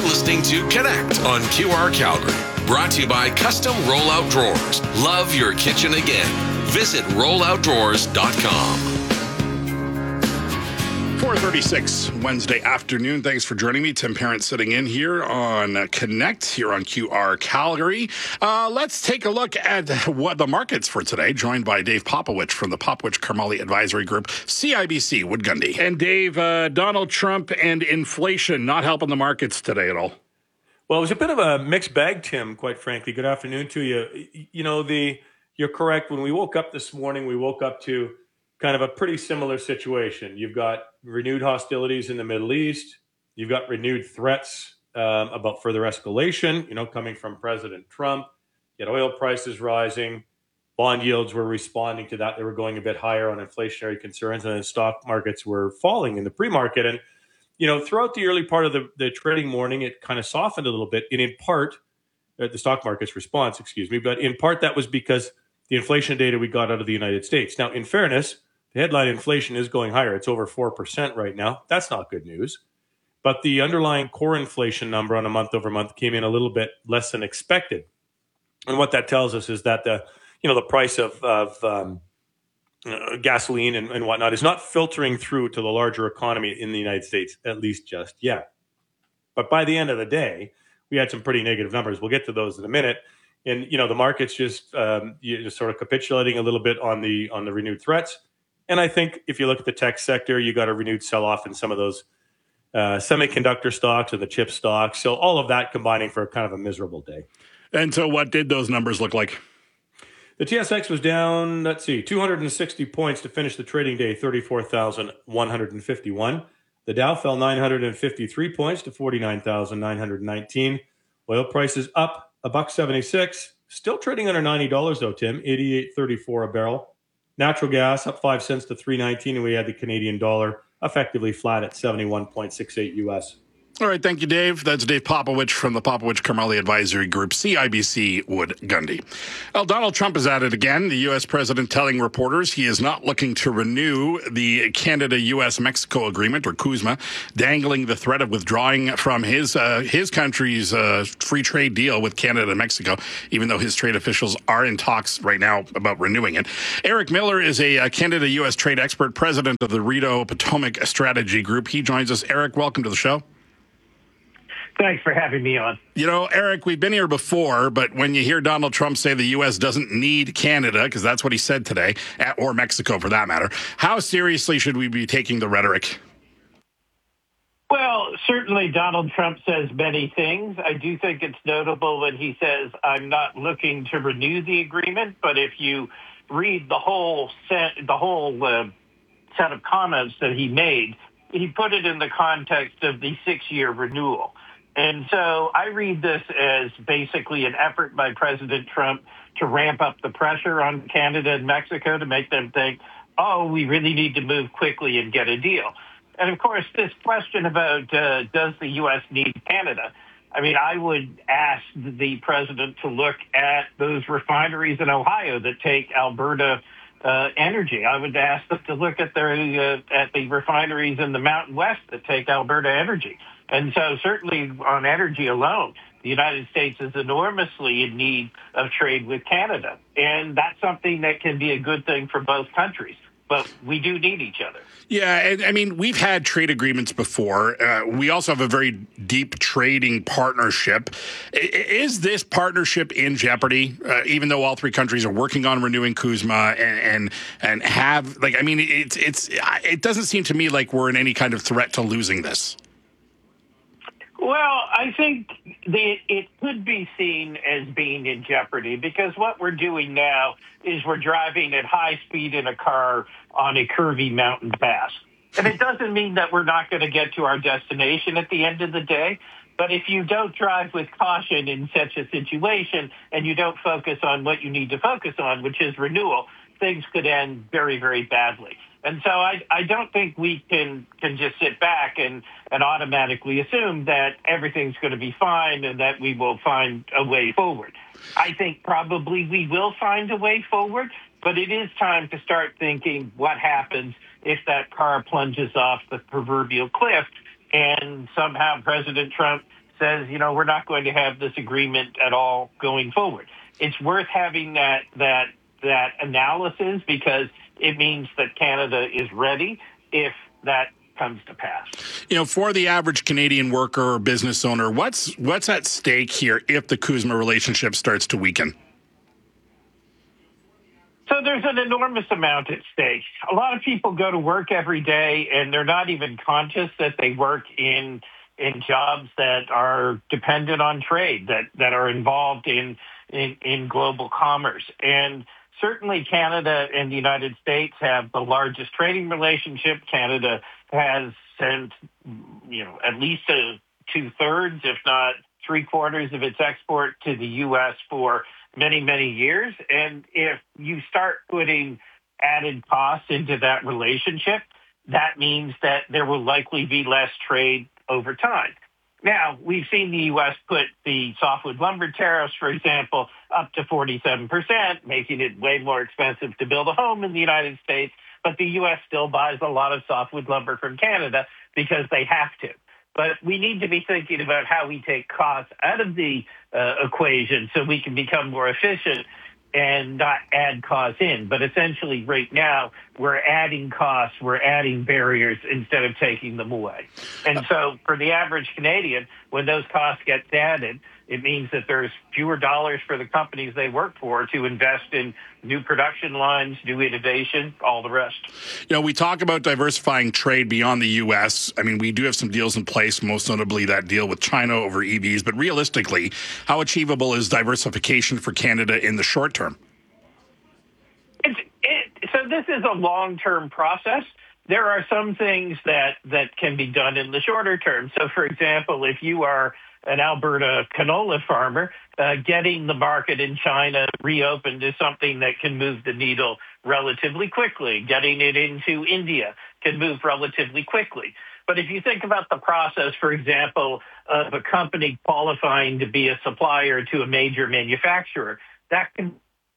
listening to Connect on QR Calgary. Brought to you by Custom Rollout Drawers. Love your kitchen again. Visit rolloutdrawers.com. 4:36 Wednesday afternoon. Thanks for joining me. Tim Parent sitting in here on Connect here on QR Calgary. Let's take a look at what the markets for today, joined by Dave Popowich from the Popowich Karmali Advisory Group, CIBC Wood Gundy. And Dave, Donald Trump and inflation not helping the markets today at all. Well, it was a bit of a mixed bag, Tim, quite frankly. Good afternoon to you. You're correct. When we woke up this morning, we woke up to kind of a pretty similar situation. You've got renewed hostilities in the Middle East. You've got renewed threats about further escalation, coming from President Trump. You had oil prices rising. Bond yields were responding to that. They were going a bit higher on inflationary concerns, and then stock markets were falling in the pre-market. And, throughout the early part of the trading morning, it kind of softened a little bit. And in part, the stock market's response, but in part that was because the inflation data we got out of the United States. Now, in fairness, the headline inflation is going higher. It's over 4% right now. That's not good news. But the underlying core inflation number on a month-over-month came in a little bit less than expected. And what that tells us is that the price of gasoline and whatnot is not filtering through to the larger economy in the United States, at least just yet. But by the end of the day, we had some pretty negative numbers. We'll get to those in a minute. And, the market's just sort of capitulating a little bit on the renewed threats. And I think if you look at the tech sector, you got a renewed sell-off in some of those semiconductor stocks or the chip stocks. So all of that combining for kind of a miserable day. And so what did those numbers look like? The TSX was down, 260 points to finish the trading day, 34,151. The Dow fell 953 points to 49,919. Oil prices up $1.76. Still trading under $90 though, Tim, 88.34 a barrel. Natural gas up 5 cents to $3.19, and we had the Canadian dollar effectively flat at 71.68 US. All right, thank you, Dave. That's Dave Popowich from the Popowich Karmali Advisory Group, CIBC Wood Gundy. Well, Donald Trump is at it again. The U.S. president telling reporters he is not looking to renew the Canada-U.S.-Mexico agreement, or CUSMA, dangling the threat of withdrawing from his country's free trade deal with Canada and Mexico, even though his trade officials are in talks right now about renewing it. Eric Miller is a Canada-U.S. trade expert, president of the Rideau Potomac Strategy Group. He joins us. Eric, welcome to the show. Thanks for having me on. Eric, we've been here before, but when you hear Donald Trump say the U.S. doesn't need Canada, because that's what he said today, or Mexico for that matter, how seriously should we be taking the rhetoric? Well, certainly Donald Trump says many things. I do think it's notable when he says, I'm not looking to renew the agreement, but if you read the whole set of comments that he made, he put it in the context of the 6-year renewal. And so I read this as basically an effort by President Trump to ramp up the pressure on Canada and Mexico to make them think, oh, we really need to move quickly and get a deal. And, of course, this question about does the U.S. need Canada, I would ask the president to look at those refineries in Ohio that take Alberta energy. I would ask them to look at the refineries in the Mountain West that take Alberta energy. And so certainly on energy alone, the United States is enormously in need of trade with Canada. And that's something that can be a good thing for both countries. But we do need each other. Yeah, and we've had trade agreements before. We also have a very deep trading partnership. Is this partnership in jeopardy, even though all three countries are working on renewing CUSMA and have, it doesn't seem to me like we're in any kind of threat to losing this. Well, I think it could be seen as being in jeopardy because what we're doing now is we're driving at high speed in a car on a curvy mountain pass. And it doesn't mean that we're not going to get to our destination at the end of the day. But if you don't drive with caution in such a situation and you don't focus on what you need to focus on, which is renewal, things could end very, very badly. And so I don't think we can just sit back and automatically assume that everything's going to be fine and that we will find a way forward. I think probably we will find a way forward, but it is time to start thinking what happens if that car plunges off the proverbial cliff and somehow President Trump says, we're not going to have this agreement at all going forward. It's worth having that analysis because it means that Canada is ready if that comes to pass. For the average Canadian worker or business owner, what's at stake here if the CUSMA relationship starts to weaken? So there's an enormous amount at stake. A lot of people go to work every day and they're not even conscious that they work in jobs that are dependent on trade, that are involved in global commerce. And certainly Canada and the United States have the largest trading relationship. Canada has sent, at least 2/3, if not 3/4 of its export to the U.S. for many, many years. And if you start putting added costs into that relationship, that means that there will likely be less trade over time. Now, we've seen the U.S. put the softwood lumber tariffs, for example, up to 47%, making it way more expensive to build a home in the United States. But the U.S. still buys a lot of softwood lumber from Canada because they have to. But we need to be thinking about how we take costs out of the equation so we can become more efficient and not add costs in. But essentially right now, we're adding costs, we're adding barriers instead of taking them away. And so for the average Canadian, when those costs get added, it means that there's fewer dollars for the companies they work for to invest in new production lines, new innovation, all the rest. We talk about diversifying trade beyond the U.S. I mean, we do have some deals in place, most notably that deal with China over EVs. But realistically, how achievable is diversification for Canada in the short term? So this is a long-term process. There are some things that can be done in the shorter term. So, for example, if you are an Alberta canola farmer, getting the market in China reopened is something that can move the needle relatively quickly. Getting it into India can move relatively quickly. But if you think about the process, for example, of a company qualifying to be a supplier to a major manufacturer, that can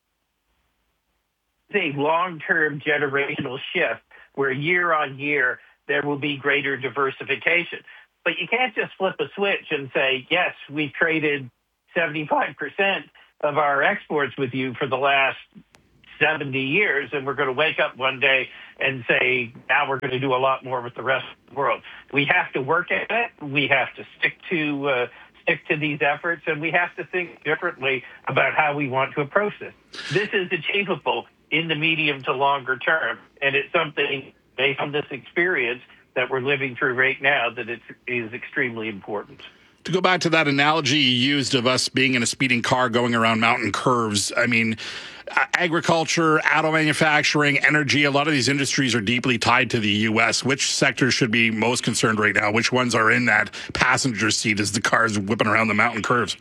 be a long-term generational shift where year on year there will be greater diversification. But you can't just flip a switch and say, yes, we've traded 75% of our exports with you for the last 70 years, and we're going to wake up one day and say, now we're going to do a lot more with the rest of the world. We have to work at it. We have to stick to these efforts, and we have to think differently about how we want to approach this. This is achievable in the medium to longer term, and it's something based on this experience that we're living through right now that it is extremely important. To go back to that analogy you used of us being in a speeding car going around mountain curves, I mean, agriculture, auto manufacturing, energy, a lot of these industries are deeply tied to the U.S. Which sectors should be most concerned right now? Which ones are in that passenger seat as the car's whipping around the mountain curves?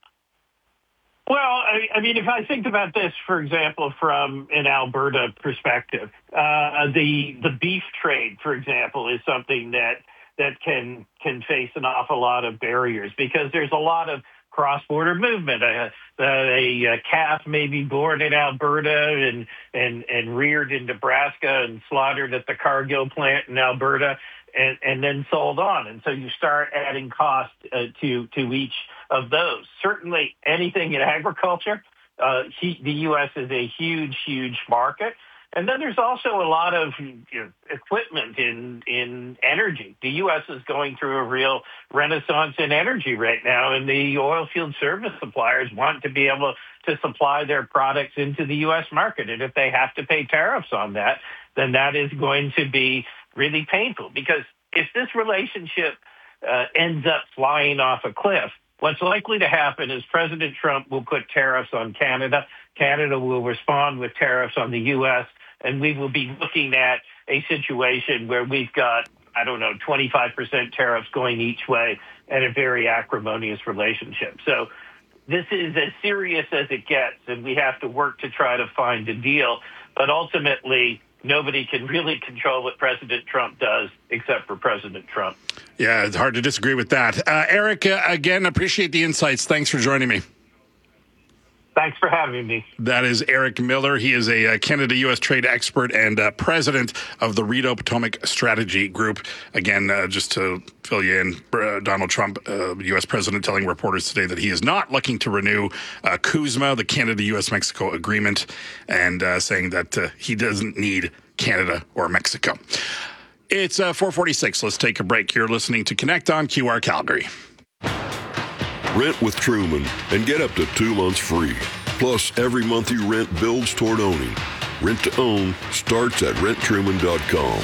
Well, I mean, if I think about this, for example, from an Alberta perspective, the beef trade, for example, is something that can face an awful lot of barriers because there's a lot of cross-border movement. A calf may be born in Alberta and reared in Nebraska and slaughtered at the Cargill plant in Alberta and then sold on. And so you start adding cost to each of those. Certainly anything in agriculture, the U.S. is a huge, huge market. And then there's also a lot of equipment in energy. The U.S. is going through a real renaissance in energy right now, and the oil field service suppliers want to be able to supply their products into the U.S. market. And if they have to pay tariffs on that, then that is going to be really painful. Because if this relationship ends up flying off a cliff, what's likely to happen is President Trump will put tariffs on Canada. Canada will respond with tariffs on the U.S., and we will be looking at a situation where we've got, 25% tariffs going each way and a very acrimonious relationship. So this is as serious as it gets, and we have to work to try to find a deal. But ultimately, nobody can really control what President Trump does except for President Trump. Yeah, it's hard to disagree with that. Eric, again, appreciate the insights. Thanks for joining me. Thanks for having me. That is Eric Miller. He is a Canada-U.S. trade expert and president of the Rideau Potomac Strategy Group. Again, just to fill you in, Donald Trump, U.S. president, telling reporters today that he is not looking to renew CUSMA, the Canada-U.S.-Mexico agreement, and saying that he doesn't need Canada or Mexico. It's 4:46. Let's take a break. You're listening to Connect on QR Calgary. Rent with Truman and get up to 2 months free. Plus, every month you rent builds toward owning. Rent to own starts at renttruman.com.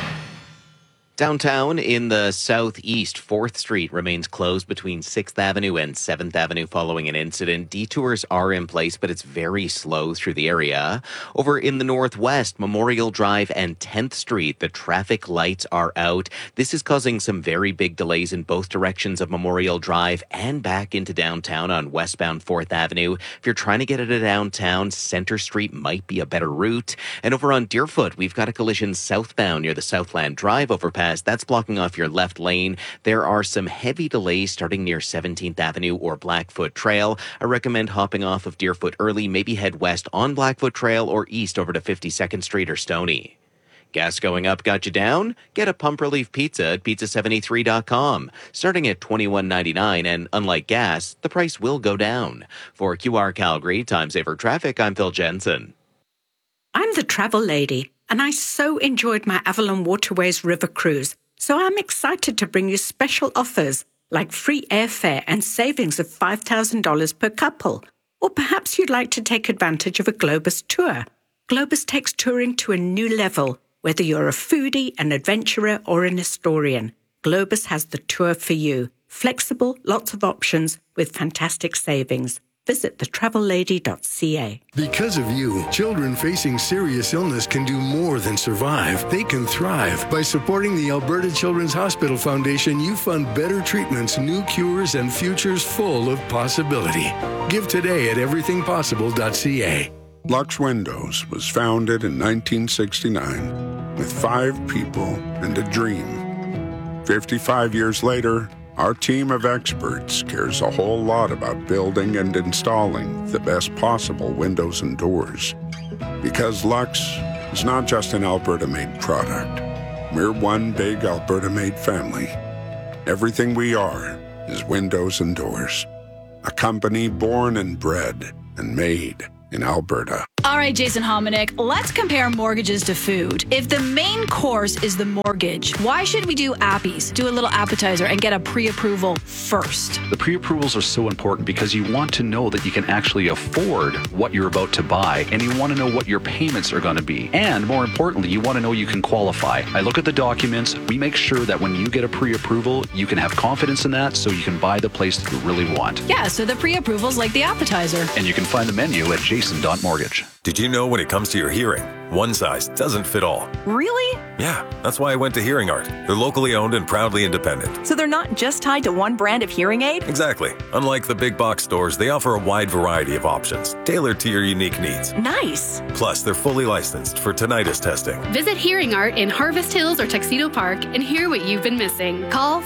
Downtown in the southeast, 4th Street remains closed between 6th Avenue and 7th Avenue following an incident. Detours are in place, but it's very slow through the area. Over in the northwest, Memorial Drive and 10th Street, the traffic lights are out. This is causing some very big delays in both directions of Memorial Drive and back into downtown on westbound 4th Avenue. If you're trying to get out of downtown, Center Street might be a better route. And over on Deerfoot, we've got a collision southbound near the Southland Drive overpass. That's blocking off your left lane. There are some heavy delays starting near 17th Avenue or Blackfoot Trail. I recommend hopping off of Deerfoot early, maybe head west on Blackfoot Trail or east over to 52nd Street or Stoney. Gas going up got you down? Get a pump relief pizza at pizza73.com. Starting at $21.99, and unlike gas, the price will go down. For QR Calgary, Time Saver Traffic, I'm Phil Jensen. I'm the travel lady, and I so enjoyed my Avalon Waterways River cruise, so I'm excited to bring you special offers like free airfare and savings of $5,000 per couple. Or perhaps you'd like to take advantage of a Globus tour. Globus takes touring to a new level, whether you're a foodie, an adventurer, or an historian. Globus has the tour for you. Flexible, lots of options with fantastic savings. Visit thetravellady.ca. Because of you, children facing serious illness can do more than survive. They can thrive. By supporting the Alberta Children's Hospital Foundation, you fund better treatments, new cures, and futures full of possibility. Give today at everythingpossible.ca. Lux Windows was founded in 1969 with 5 people and a dream. 55 years later, our team of experts cares a whole lot about building and installing the best possible windows and doors. Because Lux is not just an Alberta-made product. We're one big Alberta-made family. Everything we are is windows and doors. A company born and bred and made in Alberta. All right, Jason Hominick, let's compare mortgages to food. If the main course is the mortgage, why should we do appies, do a little appetizer, and get a pre-approval first? The pre-approvals are so important because you want to know that you can actually afford what you're about to buy, and you want to know what your payments are going to be. And more importantly, you want to know you can qualify. I look at the documents. We make sure that when you get a pre-approval, you can have confidence in that so you can buy the place that you really want. Yeah, so the pre-approval's like the appetizer. And you can find the menu at jason.mortgage. Did you know when it comes to your hearing, one size doesn't fit all? Really? Yeah, that's why I went to Hearing Art. They're locally owned and proudly independent. So they're not just tied to one brand of hearing aid? Exactly. Unlike the big box stores, they offer a wide variety of options, tailored to your unique needs. Nice. Plus, they're fully licensed for tinnitus testing. Visit Hearing Art in Harvest Hills or Tuxedo Park and hear what you've been missing. Call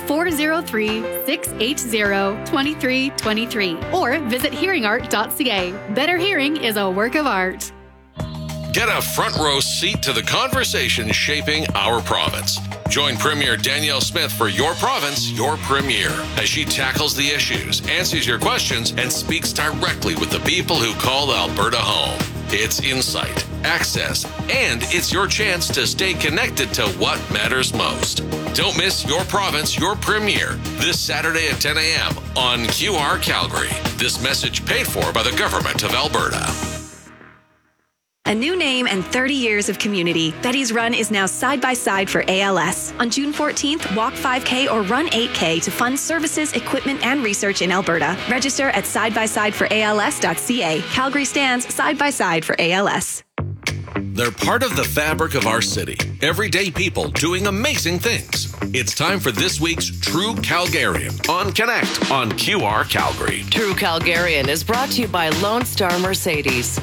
403-680-2323 or visit hearingart.ca. Better hearing is a work of art. Get a front row seat to the conversation shaping our province. Join Premier Danielle Smith for Your Province, Your Premier, as she tackles the issues, answers your questions, and speaks directly with the people who call Alberta home. It's insight, access, and it's your chance to stay connected to what matters most. Don't miss Your Province, Your Premier this Saturday at 10 a.m. on QR Calgary. This message paid for by the Government of Alberta. A new name and 30 years of community. Betty's Run is now side-by-side for ALS. On June 14th, walk 5K or run 8K to fund services, equipment, and research in Alberta. Register at sidebysideforals.ca. Calgary stands side by side for ALS. They're part of the fabric of our city. Everyday people doing amazing things. It's time for this week's True Calgarian on Connect on QR Calgary. True Calgarian is brought to you by Lone Star Mercedes.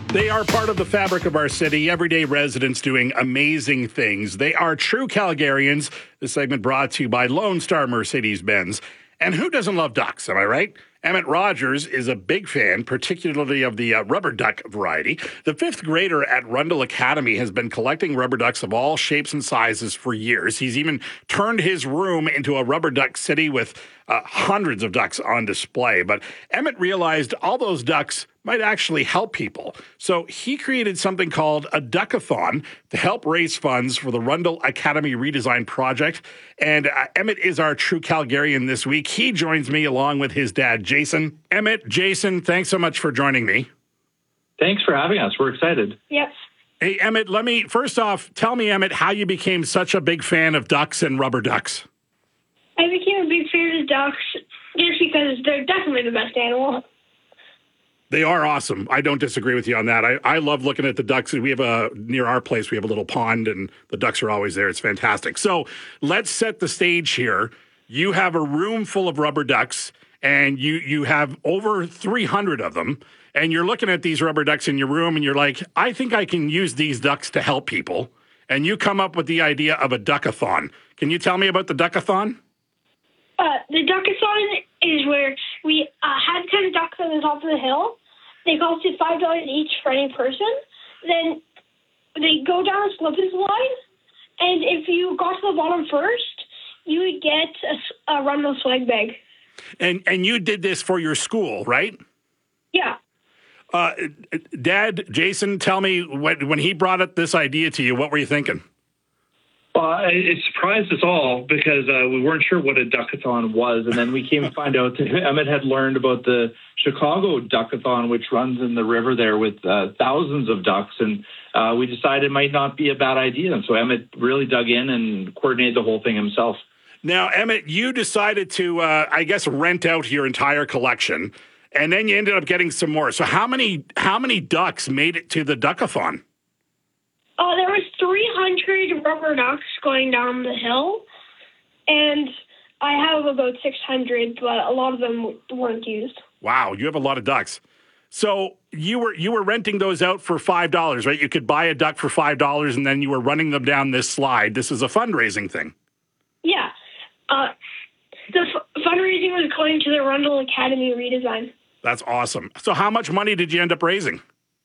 They are part of the fabric of our city, everyday residents doing amazing things. They are true Calgarians. This segment brought to you by Lone Star Mercedes-Benz. And who doesn't love ducks, am I right? Emmett Rogers is a big fan, particularly of the rubber duck variety. The fifth grader at Rundle Academy has been collecting rubber ducks of all shapes and sizes for years. He's even turned his room into a rubber duck city with hundreds of ducks on display. But Emmett realized all those ducks might actually help people. So he created something called a Duckathon to help raise funds for the Rundle Academy redesign project. And Emmett is our true Calgarian this week. He joins me along with his dad, Jason. Emmett, Jason, thanks so much for joining me. Thanks for having us. We're excited. Yep. Hey, Emmett, first off, tell me, Emmett, how you became such a big fan of ducks and rubber ducks. I became a big fan of ducks just because they're definitely the best animal. They are awesome. I don't disagree with you on that. I love looking at the ducks. We have near our place, we have a little pond, and the ducks are always there. It's fantastic. So let's set the stage here. You have a room full of rubber ducks, and you have over 300 of them, and you're looking at these rubber ducks in your room, and you're like, I think I can use these ducks to help people. And you come up with the idea of a Duckathon. Can you tell me about the Duckathon? The Duckathon is where we had 10 ducks on the top of the hill. They costed $5 each for any person. Then they go down a slip and slide, and if you got to the bottom first, you would get a Rundle swag bag. And you did this for your school, right? Yeah. Dad, Jason, tell me, when he brought up this idea to you, what were you thinking? It surprised us all because we weren't sure what a Duckathon was. And then we came to find out that Emmett had learned about the Chicago Duckathon, which runs in the river there with thousands of ducks. And we decided it might not be a bad idea. And so Emmett really dug in and coordinated the whole thing himself. Now, Emmett, you decided to, rent out your entire collection. And then you ended up getting some more. So how many ducks made it to the Duckathon? There was 300 rubber ducks going down the hill, and I have about 600, but a lot of them weren't used. Wow, you have a lot of ducks. So you were renting those out for $5, right? You could buy a duck for $5, and then you were running them down this slide. This is a fundraising thing. Yeah. The fundraising was going to the Rundle Academy redesign. That's awesome. So how much money did you end up raising?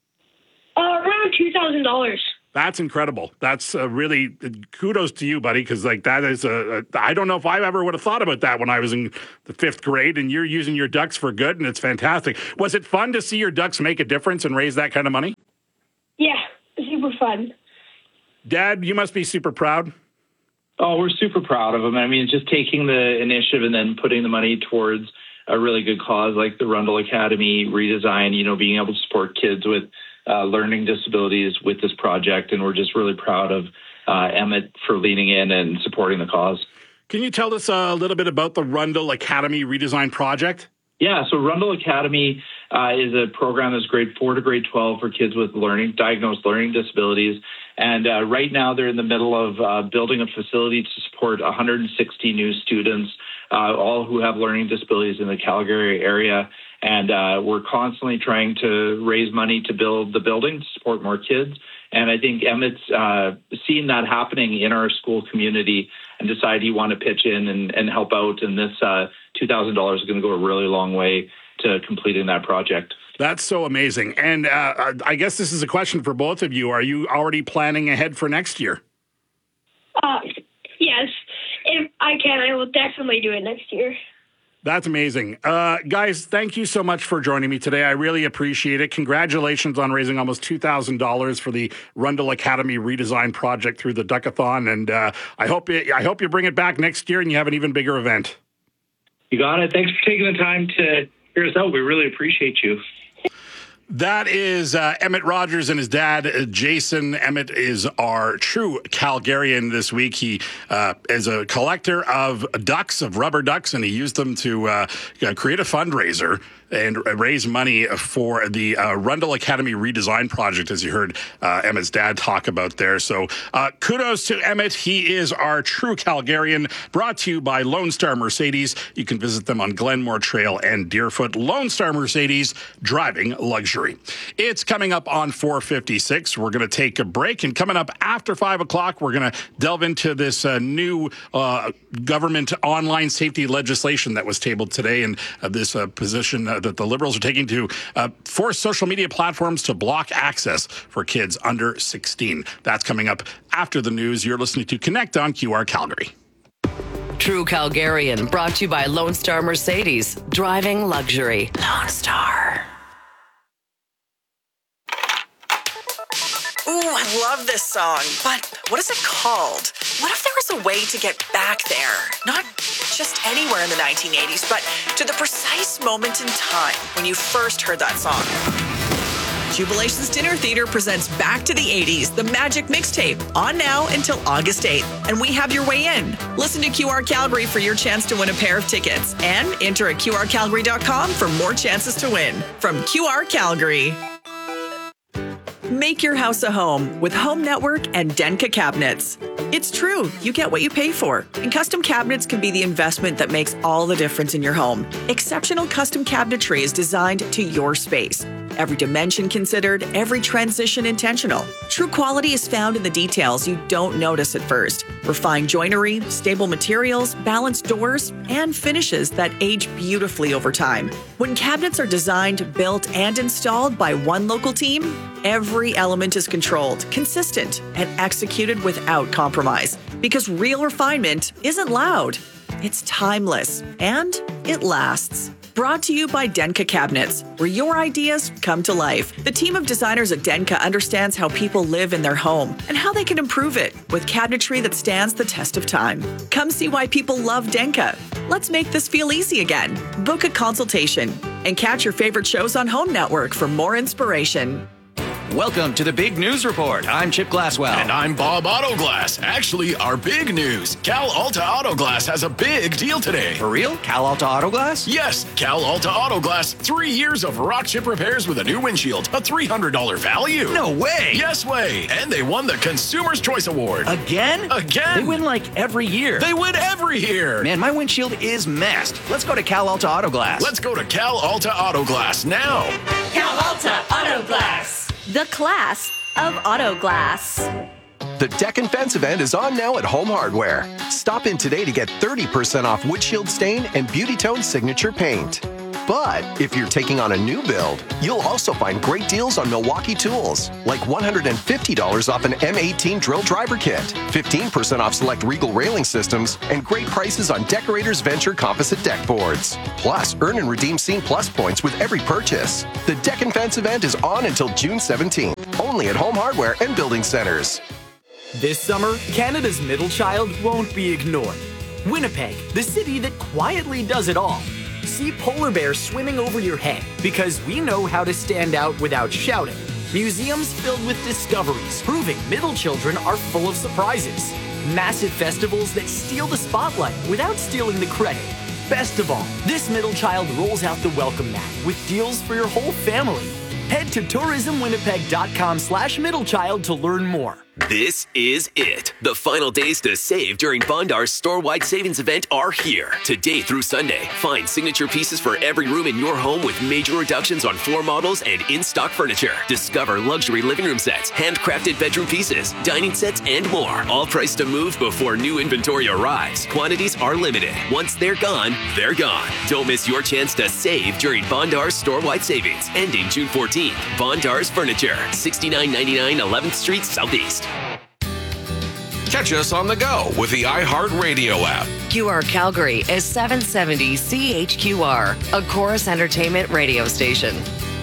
Around $2,000. That's incredible. That's really kudos to you, buddy, because that is I don't know if I ever would have thought about that when I was in the fifth grade, and you're using your ducks for good, and it's fantastic. Was it fun to see your ducks make a difference and raise that kind of money? Yeah, super fun. Dad, you must be super proud. Oh, we're super proud of him. I mean, just taking the initiative and then putting the money towards a really good cause like the Rundle Academy redesign, being able to support kids with learning disabilities with this project. And we're just really proud of Emmett for leaning in and supporting the cause. Can you tell us a little bit about the Rundle Academy redesign project? Yeah, so Rundle Academy is a program that's grade 4 to grade 12 for kids with diagnosed learning disabilities. And right now they're in the middle of building a facility to support 160 new students, all who have learning disabilities in the Calgary area. And we're constantly trying to raise money to build the building to support more kids. And I think Emmett's seen that happening in our school community and decided he wanted to pitch in and help out. And this $2,000 is going to go a really long way to completing that project. That's so amazing. And I guess this is a question for both of you. Are you already planning ahead for next year? Yes. If I can, I will definitely do it next year. That's amazing. Guys, thank you so much for joining me today. I really appreciate it. Congratulations on raising almost $2,000 for the Rundle Academy redesign project through the Duckathon. And I hope you bring it back next year and you have an even bigger event. You got it. Thanks for taking the time to hear us out. We really appreciate you. That is Emmett Rogers and his dad, Jason. Emmett is our true Calgarian this week. He is a collector of ducks, of rubber ducks, and he used them to create a fundraiser and raise money for the Rundle Academy redesign project, as you heard Emmett's dad talk about there. So kudos to Emmett. He is our true Calgarian, brought to you by Lone Star Mercedes. You can visit them on Glenmore Trail and Deerfoot. Lone Star Mercedes, driving luxury. It's coming up on 4:56. We're going to take a break, and coming up after 5 o'clock, we're going to delve into this new government online safety legislation that was tabled today, and this position that the Liberals are taking to force social media platforms to block access for kids under 16. That's coming up after the news. You're listening to Connect on QR Calgary. True Calgarian, brought to you by Lone Star Mercedes, driving luxury. Lone Star. Ooh, I love this song, but what is it called? What if there was a way to get back there? Not just anywhere in the 1980s, but to the precise moment in time when you first heard that song. Jubilations Dinner Theater presents Back to the 80s, the Magic Mixtape, on now until August 8th. And we have your way in. Listen to QR Calgary for your chance to win a pair of tickets. And enter at QRCalgary.com for more chances to win. From QR Calgary. Make your house a home with Home Network and Denka Cabinets. It's true, you get what you pay for. And custom cabinets can be the investment that makes all the difference in your home. Exceptional custom cabinetry is designed to your space. Every dimension considered, every transition intentional. True quality is found in the details you don't notice at first. Refined joinery, stable materials, balanced doors, and finishes that age beautifully over time. When cabinets are designed, built, and installed by one local team, every element is controlled, consistent, and executed without compromise. Because real refinement isn't loud, it's timeless, and it lasts. Brought to you by Denka Cabinets, where your ideas come to life. The team of designers at Denka understands how people live in their home and how they can improve it with cabinetry that stands the test of time. Come see why people love Denka. Let's make this feel easy again. Book a consultation and catch your favorite shows on Home Network for more inspiration. Welcome to the Big News Report. I'm Chip Glasswell. And I'm Bob Autoglass. Actually, our big news. Cal Alta Autoglass has a big deal today. For real? Cal Alta Autoglass? Yes, Cal Alta Autoglass. 3 years of rock chip repairs with a new windshield. A $300 value. No way. Yes way. And they won the Consumer's Choice Award. Again? Again. They win like every year. They win every year. Man, my windshield is messed. Let's go to Cal Alta Autoglass. Let's go to Cal Alta Autoglass now. Cal Alta Autoglass. The class of auto glass. The Deck and Fence event is on now at Home Hardware. Stop in today to get 30% off Windshield Stain and Beauty Tone Signature Paint. But if you're taking on a new build, you'll also find great deals on Milwaukee tools, like $150 off an M18 drill driver kit, 15% off select Regal railing systems, and great prices on Decorators Venture composite deck boards. Plus, earn and redeem Scene Plus points with every purchase. The Deck and Fence event is on until June 17th, only at Home Hardware and Building Centers. This summer, Canada's middle child won't be ignored. Winnipeg, the city that quietly does it all. See polar bears swimming over your head because we know how to stand out without shouting. Museums filled with discoveries proving middle children are full of surprises. Massive festivals that steal the spotlight without stealing the credit. Best of all, this middle child rolls out the welcome mat with deals for your whole family. Head to tourismwinnipeg.com/middlechild to learn more. This is it. The final days to save during Bondar's store-wide savings event are here. Today through Sunday, find signature pieces for every room in your home with major reductions on floor models and in-stock furniture. Discover luxury living room sets, handcrafted bedroom pieces, dining sets, and more. All priced to move before new inventory arrives. Quantities are limited. Once they're gone, they're gone. Don't miss your chance to save during Bondar's store-wide savings, ending June 14th. Bondar's Furniture, 6999 11th Street Southeast. Catch us on the go with the iHeartRadio app. QR Calgary is 770 CHQR, a Chorus Entertainment radio station.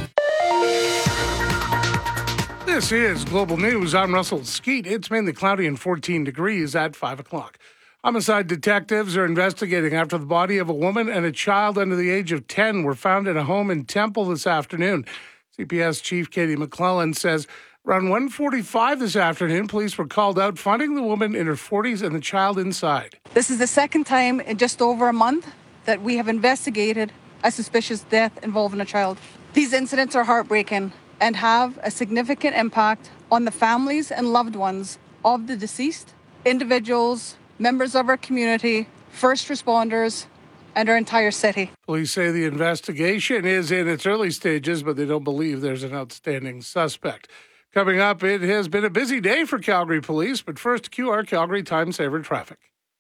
This is Global News. I'm Russell Skeet. It's mainly cloudy and 14 degrees at 5 o'clock. Homicide detectives are investigating after the body of a woman and a child under the age of 10 were found in a home in Temple this afternoon. CPS Chief Katie McClellan says around 1:45 this afternoon, police were called out finding the woman in her 40s and the child inside. This is the second time in just over a month that we have investigated a suspicious death involving a child. These incidents are heartbreaking and have a significant impact on the families and loved ones of the deceased, individuals, members of our community, first responders, and our entire city. Police say the investigation is in its early stages, but they don't believe there's an outstanding suspect. Coming up, it has been a busy day for Calgary Police, but first, QR Calgary Time Saver traffic.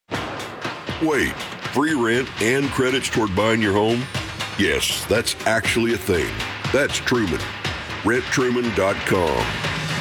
Wait, free rent and credits toward buying your home? Yes, that's actually a thing. That's Truman. RentTruman.com.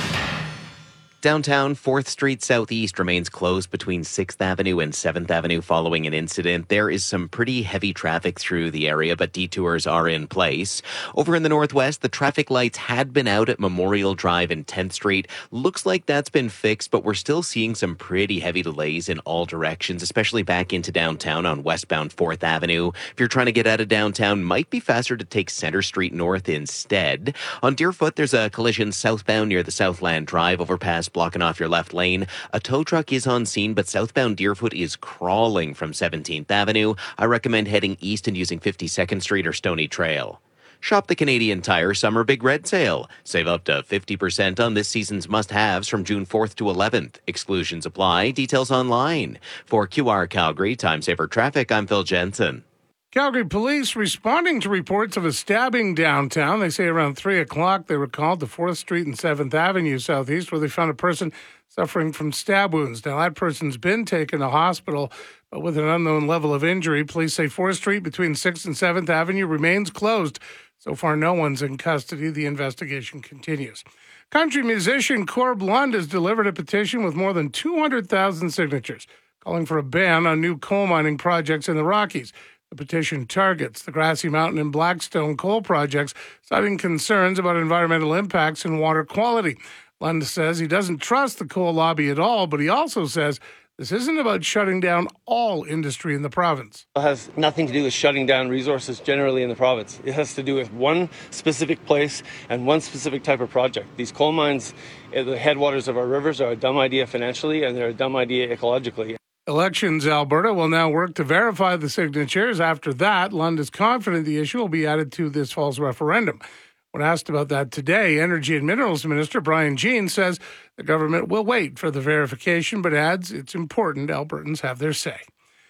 Downtown 4th Street Southeast remains closed between 6th Avenue and 7th Avenue following an incident. There is some pretty heavy traffic through the area, but detours are in place. Over in the Northwest, the traffic lights had been out at Memorial Drive and 10th Street. Looks like that's been fixed, but we're still seeing some pretty heavy delays in all directions, especially back into downtown on westbound 4th Avenue. If you're trying to get out of downtown, might be faster to take Center Street North instead. On Deerfoot, there's a collision southbound near the Southland Drive overpass blocking off your left lane. A tow truck is on scene, but southbound Deerfoot is crawling from 17th Avenue. I recommend heading east and using 52nd Street or Stony Trail. Shop the Canadian Tire Summer Big Red Sale. Save up to 50% on this season's must-haves from June 4th to 11th. Exclusions apply. Details online. For QR Calgary Time Saver Traffic, I'm Phil Jensen. Calgary Police responding to reports of a stabbing downtown. They say around 3 o'clock they were called to 4th Street and 7th Avenue Southeast where they found a person suffering from stab wounds. Now, that person's been taken to hospital, but with an unknown level of injury. Police say 4th Street between 6th and 7th Avenue remains closed. So far, no one's in custody. The investigation continues. Country musician Corb Lund has delivered a petition with more than 200,000 signatures calling for a ban on new coal mining projects in the Rockies. The petition targets the Grassy Mountain and Blackstone coal projects, citing concerns about environmental impacts and water quality. Lund says he doesn't trust the coal lobby at all, but he also says this isn't about shutting down all industry in the province. It has nothing to do with shutting down resources generally in the province. It has to do with one specific place and one specific type of project. These coal mines at the headwaters of our rivers are a dumb idea financially, and they're a dumb idea ecologically. Elections Alberta will now work to verify the signatures. After that, Lund is confident the issue will be added to this fall's referendum. When asked about that today, Energy and Minerals Minister Brian Jean says the government will wait for the verification, but adds it's important Albertans have their say.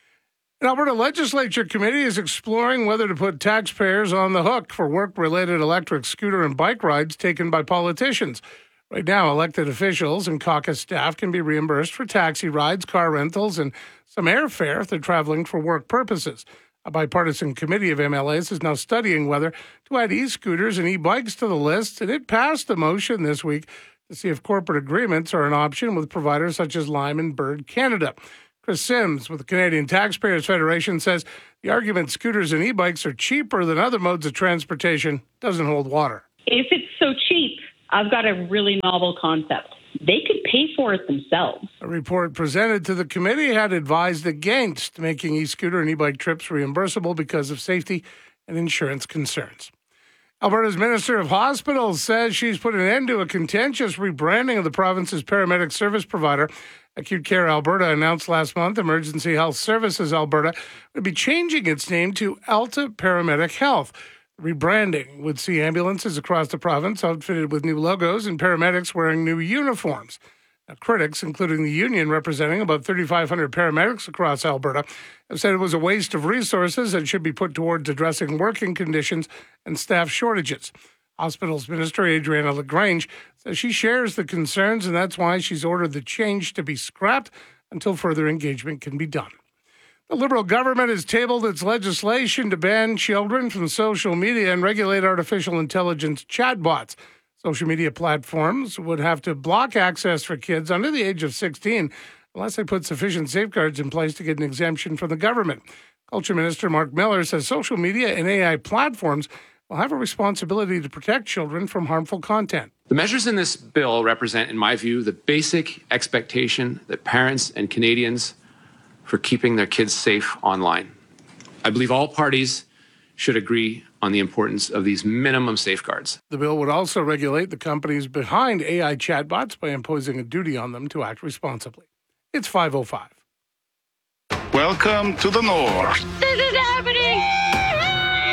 An Alberta Legislature committee is exploring whether to put taxpayers on the hook for work-related electric scooter and bike rides taken by politicians. Right now, elected officials and caucus staff can be reimbursed for taxi rides, car rentals, and some airfare if they're traveling for work purposes. A bipartisan committee of MLAs is now studying whether to add e-scooters and e-bikes to the list, and it passed a motion this week to see if corporate agreements are an option with providers such as Lime and Bird Canada. Chris Sims with the Canadian Taxpayers Federation says the argument scooters and e-bikes are cheaper than other modes of transportation doesn't hold water. If it's so cheap, I've got a really novel concept. They could pay for it themselves. A report presented to the committee had advised against making e-scooter and e-bike trips reimbursable because of safety and insurance concerns. Alberta's Minister of Hospitals says she's put an end to a contentious rebranding of the province's paramedic service provider. Acute Care Alberta announced last month Emergency Health Services Alberta would be changing its name to Alta Paramedic Health. Rebranding would see ambulances across the province outfitted with new logos and paramedics wearing new uniforms. Now, critics, including the union representing about 3,500 paramedics across Alberta, have said it was a waste of resources and should be put towards addressing working conditions and staff shortages. Hospitals Minister Adriana LaGrange says she shares the concerns, and that's why she's ordered the change to be scrapped until further engagement can be done. The Liberal government has tabled its legislation to ban children from social media and regulate artificial intelligence chatbots. Social media platforms would have to block access for kids under the age of 16 unless they put sufficient safeguards in place to get an exemption from the government. Culture Minister Mark Miller says social media and AI platforms will have a responsibility to protect children from harmful content. The measures in this bill represent, in my view, the basic expectation that parents and Canadians for keeping their kids safe online. I believe all parties should agree on the importance of these minimum safeguards. The bill would also regulate the companies behind AI chatbots by imposing a duty on them to act responsibly. It's 5:05. Welcome to the North. This is happening!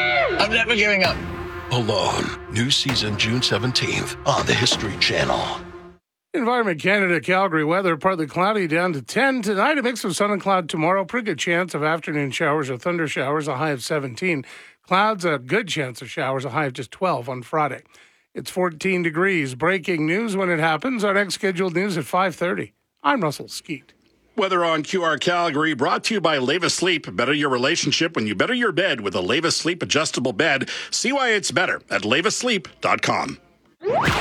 I'm never giving up. Alone. New season June 17th on the History Channel. Environment Canada, Calgary weather, partly cloudy down to 10. Tonight, a mix of sun and cloud tomorrow. Pretty good chance of afternoon showers or thunder showers, a high of 17. Clouds, a good chance of showers, a high of just 12 on Friday. It's 14 degrees. Breaking news when it happens. Our next scheduled news at 5:30. I'm Russell Skeet. Weather on QR Calgary, brought to you by Leva Sleep. Better your relationship when you better your bed with a Leva Sleep adjustable bed. See why it's better at levasleep.com.